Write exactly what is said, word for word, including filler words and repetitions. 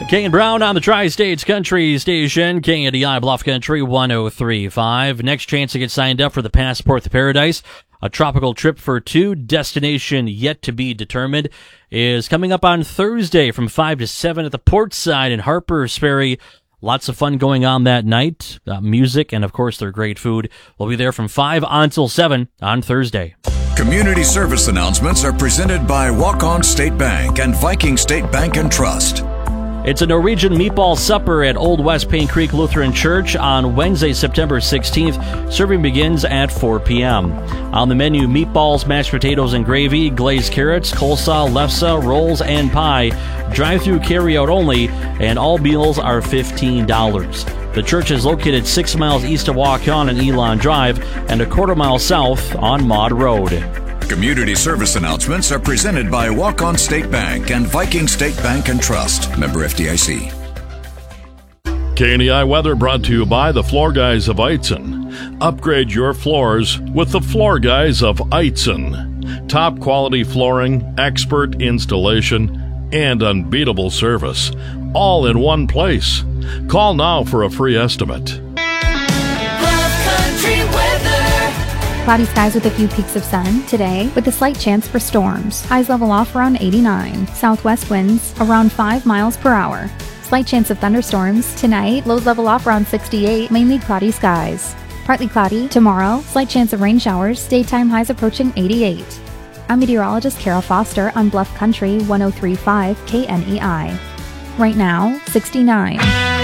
Kane Brown on the Tri-States Country Station, K N D I Bluff Country one oh three point five. Next chance to get signed up for the Passport to Paradise, a tropical trip for two, destination yet to be determined, is coming up on Thursday from five to seven at the Portside in Harpers Ferry. Lots of fun going on that night. Uh, music and, of course, their great food. We'll be there from five until seven on Thursday. Community service announcements are presented by Walk-On State Bank and Viking State Bank and Trust. It's a Norwegian meatball supper at Old West Paint Creek Lutheran Church on Wednesday, September sixteenth. Serving begins at four p.m. On the menu, meatballs, mashed potatoes and gravy, glazed carrots, coleslaw, lefse, rolls, and pie. Drive-through carry-out only, and all meals are fifteen dollars. The church is located six miles east of Waukon and Elon Drive and a quarter mile south on Maud Road. Community service announcements are presented by Walk-On State Bank and Viking State Bank and Trust. Member F D I C. K N E I weather brought to you by the Floor Guys of Eitzen. Upgrade your floors with the Floor Guys of Eitzen. Top quality flooring, expert installation, and unbeatable service. All in one place. Call now for a free estimate. Cloudy skies with a few peaks of sun today with a slight chance for storms. Highs level off around eighty-nine. Southwest winds around five miles per hour. Slight chance of thunderstorms tonight. Lows level off around sixty-eight. Mainly cloudy skies. Partly cloudy tomorrow. Slight chance of rain showers. Daytime highs approaching eighty-eight. I'm meteorologist Carol Foster on Bluff Country one oh three point five K N E I. Right now, sixty-nine.